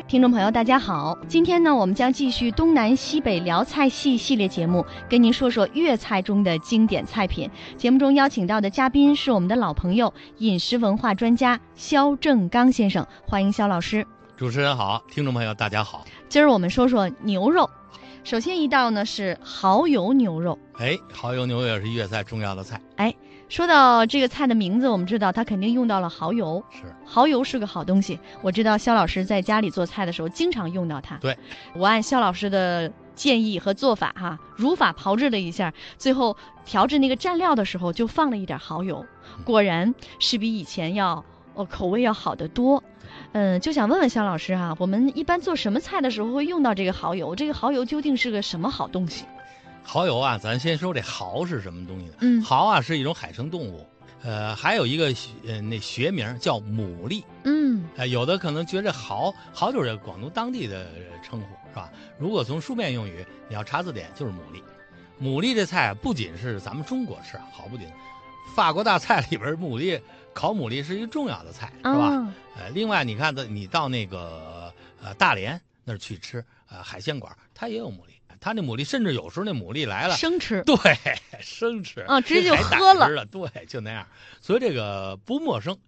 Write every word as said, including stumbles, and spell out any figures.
听众朋友大家好，今天呢我们将继续东南西北辽菜系系列节目，跟您说说粤菜中的经典菜品。节目中邀请到的嘉宾是我们的老朋友，饮食文化专家肖正刚先生，欢迎肖老师。 主持人好，听众朋友大家好。 今儿我们说说牛肉，首先一道呢是蚝油牛肉。 哎，蚝油牛肉也是粤菜重要的菜。 哎，说到这个菜的名字，我们知道它肯定用到了蚝油。 是， 蚝油是个好东西。我知道肖老师在家里做菜的时候经常用到它。 对， 我按肖老师的建议和做法哈，如法炮制了一下，最后调制那个蘸料的时候就放了一点蚝油，果然是比以前要哦口味要好得多。嗯，就想问问肖老师啊，我们一般做什么菜的时候会用到这个蚝油？这个蚝油究竟是个什么好东西？ 蚝油啊，咱先说这蚝是什么东西呢？ 嗯， 蚝啊是一种海生动物，呃，还有一个呃那学名叫牡蛎。 嗯， 呃，有的可能觉着蚝，蚝就是广东当地的称呼，是吧？如果从书面用语，你要查字典就是牡蛎。牡蛎这菜不仅是咱们中国吃，好不仅法国大菜里边牡蛎烤牡蛎是一个重要的菜，是吧？ 哦、 呃，另外你看，你到那个呃大连那儿去吃呃海鲜馆，它也有牡蛎。他那牡蛎甚至有时候那牡蛎来了生吃， 对，生吃啊，直接就喝了， 了，对，就那样。所以这个不陌生，